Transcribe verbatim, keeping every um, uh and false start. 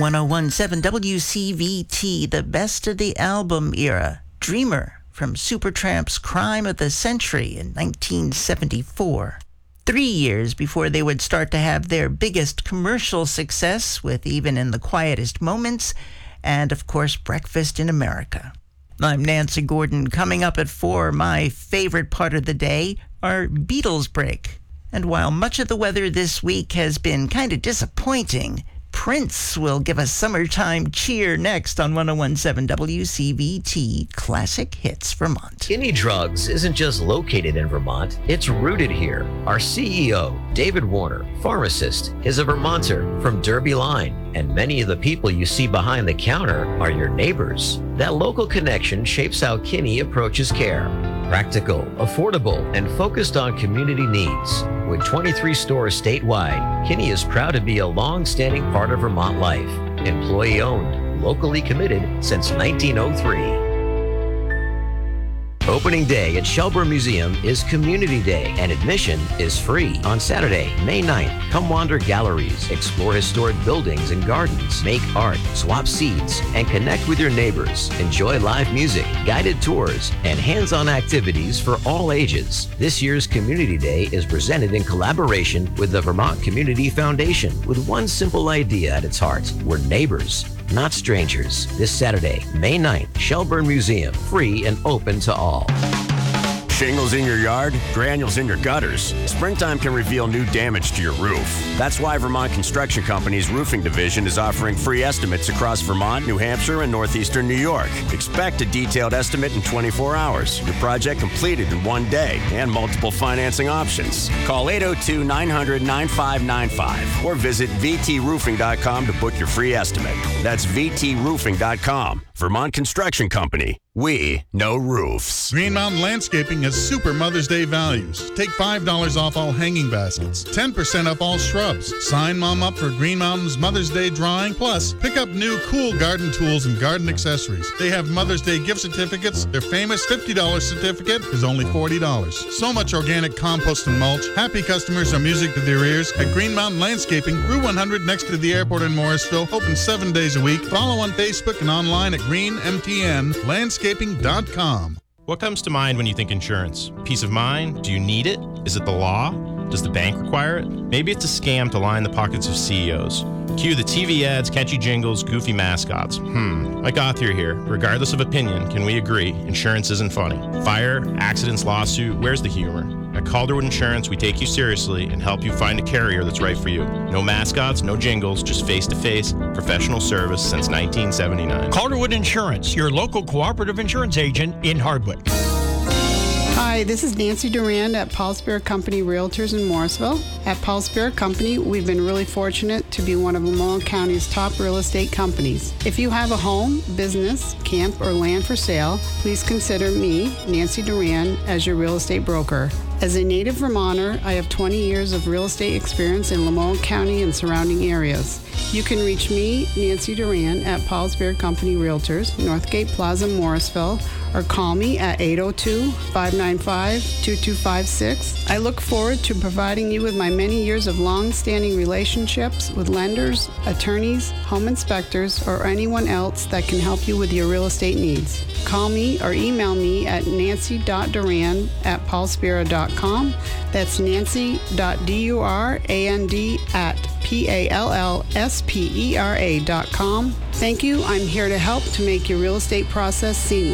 one oh one point seven W C V T, the best of the album era. Dreamer from Supertramp's Crime of the Century in nineteen seventy-four. Three years before they would start to have their biggest commercial success with Even in the Quietest Moments, and of course, Breakfast in America. I'm Nancy Gordon. Coming up at four, my favorite part of the day, our Beatles break. And while much of the weather this week has been kind of disappointing, Prince will give us summertime cheer next on one oh one point seven W C V T Classic Hits Vermont. Kinney Drugs isn't just located in Vermont, it's rooted here. Our C E O, David Warner, pharmacist, is a Vermonter from Derby Line, and many of the people you see behind the counter are your neighbors. That local connection shapes how Kinney approaches care. Practical, affordable, and focused on community needs. With twenty-three stores statewide, Kinney is proud to be a long-standing part of Vermont life. Employee-owned, locally committed since nineteen oh three. Opening day at Shelburne Museum is Community Day, and admission is free. On Saturday, May ninth, come wander galleries, explore historic buildings and gardens, make art, swap seeds, and connect with your neighbors. Enjoy live music, guided tours, and hands-on activities for all ages. This year's Community Day is presented in collaboration with the Vermont Community Foundation with one simple idea at its heart. We're neighbors, not strangers. This Saturday, May ninth, Shelburne Museum, free and open to all. Shingles in your yard, granules in your gutters. Springtime can reveal new damage to your roof. That's why Vermont Construction Company's roofing division is offering free estimates across Vermont, New Hampshire, and northeastern New York. Expect a detailed estimate in twenty-four hours. Your project completed in one day and multiple financing options. Call eight oh two, nine hundred, nine five nine five or visit v t roofing dot com to book your free estimate. That's v t roofing dot com. Vermont Construction Company. We know roofs. Green Mountain Landscaping has super Mother's Day values. Take five dollars off all hanging baskets, ten percent off all shrubs. Sign Mom up for Green Mountain's Mother's Day drawing. Plus, pick up new cool garden tools and garden accessories. They have Mother's Day gift certificates. Their famous fifty dollars certificate is only forty dollars. So much organic compost and mulch. Happy customers are music to their ears at Green Mountain Landscaping, Route one hundred next to the airport in Morrisville. Open seven days a week. Follow on Facebook and online at green m t n landscaping dot com. What comes to mind when you think insurance? Peace of mind? Do you need it? Is it the law? Does the bank require it? Maybe it's a scam to line the pockets of C E Os. Cue the T V ads, catchy jingles, goofy mascots. Hmm, like Gotthier here. Regardless of opinion, can we agree insurance isn't funny? Fire, accidents, lawsuit, where's the humor? At Calderwood Insurance, we take you seriously and help you find a carrier that's right for you. No mascots, no jingles, just face-to-face, professional service since nineteen seventy-nine. Calderwood Insurance, your local cooperative insurance agent in Hardwick. Hi, this is Nancy Duran at Paul Spirit Company Realtors in Morrisville. At Paul Spirit Company, we've been really fortunate to be one of Lamoille County's top real estate companies. If you have a home, business, camp, or land for sale, please consider me, Nancy Duran, as your real estate broker. As a native Vermonter, I have twenty years of real estate experience in Lamoille County and surrounding areas. You can reach me, Nancy Duran, at Paul Spirit Company Realtors, Northgate Plaza, Morrisville, or call me at eight oh two, five nine five, two two five six. I look forward to providing you with my many years of long-standing relationships with lenders, attorneys, home inspectors, or anyone else that can help you with your real estate needs. Call me or email me at nancy dot duran at paulspira dot com. That's nancy dot duran at P A L L S P E R A dot com. Thank you. I'm here to help to make your real estate process seamless.